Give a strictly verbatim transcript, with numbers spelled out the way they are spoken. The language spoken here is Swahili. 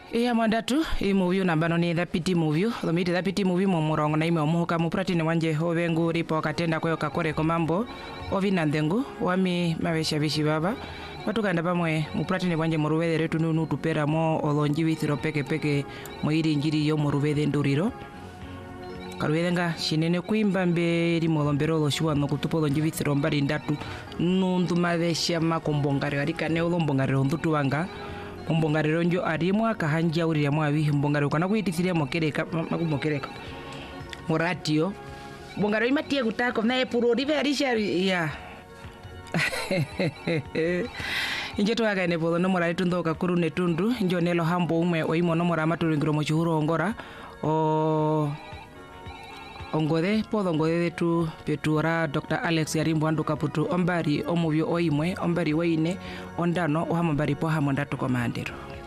Iya mwandatu i movie nambano ni thapiti movie thomite thapiti movie mo murongo na ime omuhuka muprati ni wanje hovengu ripo katenda kweyo kakore ko mambo ovina ndengu wami mavesha vishi baba watukanda pamwe muprati ni wanje muruvethe retu nunu tupera mo olonji withiro peke peke moiri njiri yo muruvethe nduriro karuvethenga shinene kuimba mberi molombero loshuwa no kutupo olonji withiro mbari ndatu nundu mavesha makombongare arikane olombongare ondutu wanga mbongarero njo arimo akahanja uri mwavi mbongarero kana kuitithiria mokereka makumokereka mo radio mbongarero imatie gutako na epuro rive arisha ya inje twaga ne bolo no morali tundoka kuru ne tundu njo nelo hambo umwe oimo no mora maturingiro mo chuhuro ongora o ongode podo ngode tu petura Doctor Alex Yarimbo andu kaputu ombari omuvyo oimwe ombari waine ondano ohamambari po hamondatu komandero.